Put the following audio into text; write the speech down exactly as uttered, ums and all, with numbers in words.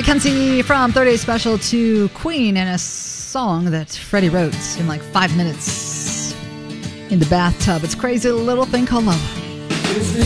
Mackenzie from third Day Special to Queen in a song that Freddie wrote in like five minutes in the bathtub. It's Crazy Little Thing Called Love.